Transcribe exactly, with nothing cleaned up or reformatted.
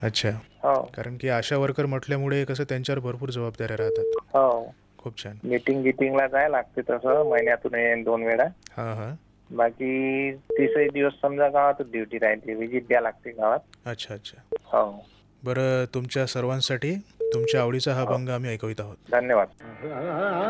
अच्छा. हो. कारण की आशा वर्कर म्हटल्यामुळे कसं त्यांच्यावर भरपूर जबाबदाऱ्या राहतात. हो. खूप छान. मीटिंग गिटिंगला जायला लागते तसं महिन्यातून एक दोन वेळा. हां, हां. बाकी तीसही दिवस समजा गावातच ड्युटी राहते. व्हिजिट द्यावी लागते गावात. अच्छा, अच्छा. हो. बरं तुमच्या सर्वांसाठी तुमच्या आवडीचा हा हो. अभंग आम्ही ऐकवीत आहोत. धन्यवाद.